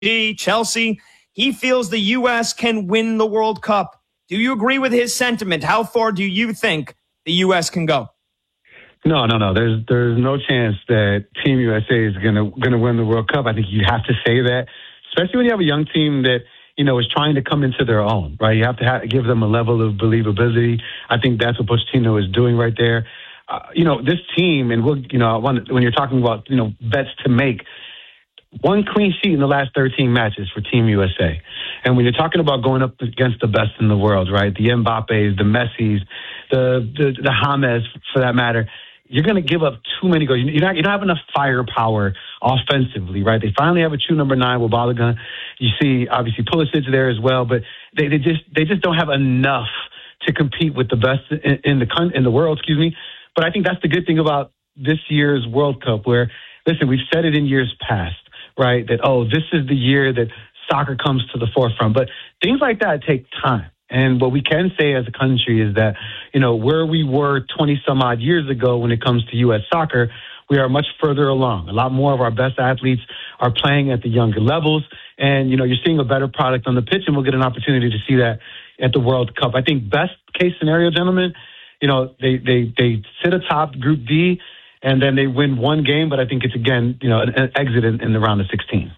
Chelsea. He feels the U.S. can win the World Cup. Do you agree with his sentiment? How far do you think the U.S. can go? No. There's no chance that Team USA is gonna win the World Cup. I think you have to say that, especially when you have a young team that is trying to come into their own. Right, you have to give them a level of believability. I think that's what Pochettino is doing right there. This team, and when you're talking about bets to make. One clean sheet in the last 13 matches for Team USA. And when you're talking about going up against the best in the world, right, the Mbappes, the Messis, the James, for that matter, you're going to give up too many goals. You don't have enough firepower offensively, right? They finally have a true number 9 with Balogun. You see, obviously, Pulisic there as well, but they just don't have enough to compete with the best in the world, excuse me. But I think that's the good thing about this year's World Cup, where, listen, we've said it in years past, right, that, this is the year that soccer comes to the forefront. But things like that take time. And what we can say as a country is that, where we were 20-some-odd years ago when it comes to U.S. soccer, we are much further along. A lot more of our best athletes are playing at the younger levels. And, you're seeing a better product on the pitch, and we'll get an opportunity to see that at the World Cup. I think best case scenario, gentlemen, they sit atop Group D, and then they win one game, but I think it's, again, an exit in the round of 16.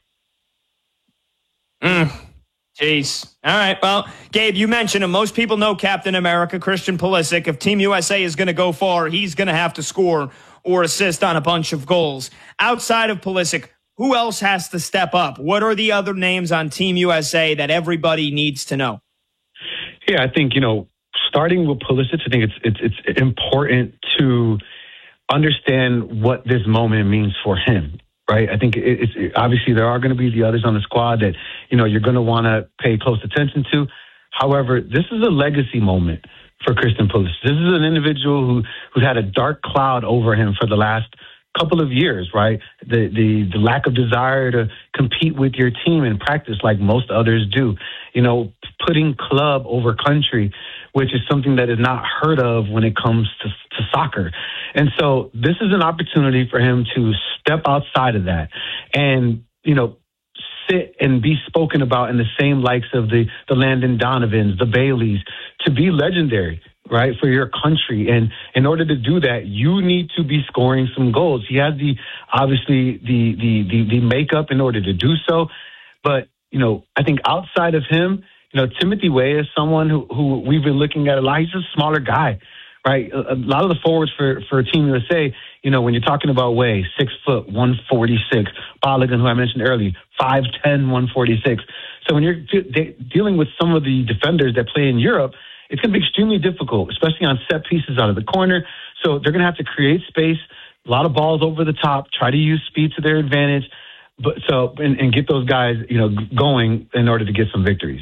Jeez. All right. Well, Gabe, you mentioned him. Most people know Captain America, Christian Pulisic. If Team USA is going to go far, he's going to have to score or assist on a bunch of goals. Outside of Pulisic, who else has to step up? What are the other names on Team USA that everybody needs to know? Yeah, I think, starting with Pulisic, I think it's important to understand what this moment means for him. Right. I think it's obviously there are going to be the others on the squad that, you're going to want to pay close attention to. However, this is a legacy moment for Christian Pulisic. This is an individual who's had a dark cloud over him for the last couple of years, right? The lack of desire to compete with your team in practice like most others do. Putting club over country, which is something that is not heard of when it comes to soccer. And so this is an opportunity for him to step outside of that and, sit and be spoken about in the same likes of the Landon Donovans, the Baileys, to be legendary, right, for your country. And in order to do that, you need to be scoring some goals. He has obviously the makeup in order to do so. But, I think outside of him, Timothy Weah is someone who we've been looking at a lot. He's a smaller guy, right? A lot of the forwards for Team USA, when you're talking about Weah, 6 foot, 146, Balogun, who I mentioned earlier, 5'10", 146. So when you're dealing with some of the defenders that play in Europe, it's going to be extremely difficult, especially on set pieces out of the corner. So they're going to have to create space, a lot of balls over the top, try to use speed to their advantage, and get those guys, going in order to get some victories.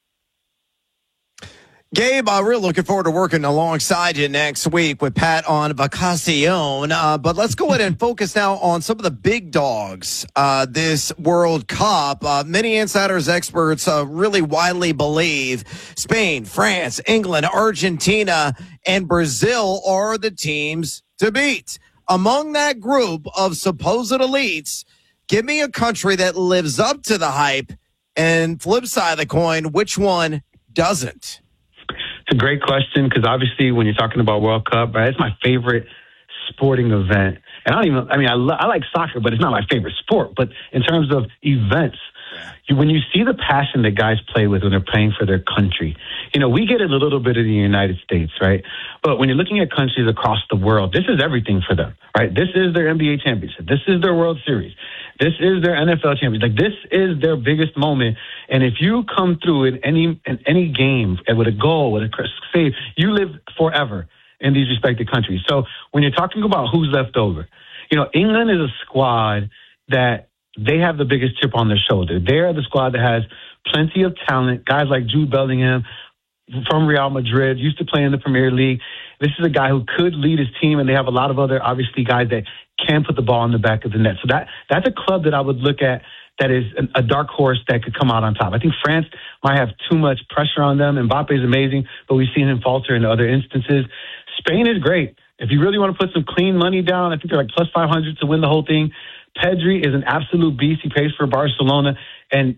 Gabe, I'm really looking forward to working alongside you next week with Pat on Vacacion. But let's go ahead and focus now on some of the big dogs this World Cup. Many insiders, experts really widely believe Spain, France, England, Argentina, and Brazil are the teams to beat. Among that group of supposed elites, give me a country that lives up to the hype, and flip side of the coin, which one doesn't? It's a great question because obviously when you're talking about World Cup, right, it's my favorite sporting event. And I like soccer, but it's not my favorite sport. But in terms of events, when you see the passion that guys play with when they're playing for their country, we get it a little bit in the United States, right? But when you're looking at countries across the world, this is everything for them, right? This is their NBA championship. This is their World Series. This is their NFL championship. Like, this is their biggest moment. And if you come through in any game with a goal, with a save, you live forever in these respective countries. So when you're talking about who's left over, England is a squad that they have the biggest chip on their shoulder. They're the squad that has plenty of talent, guys like Jude Bellingham from Real Madrid, used to play in the Premier League. This is a guy who could lead his team, and they have a lot of other, obviously, guys that can put the ball in the back of the net. So that's a club that I would look at that is a dark horse that could come out on top. I think France might have too much pressure on them. Mbappe is amazing, but we've seen him falter in other instances. Spain is great. If you really want to put some clean money down, I think they're like plus 500 to win the whole thing. Pedri is an absolute beast. He plays for Barcelona. And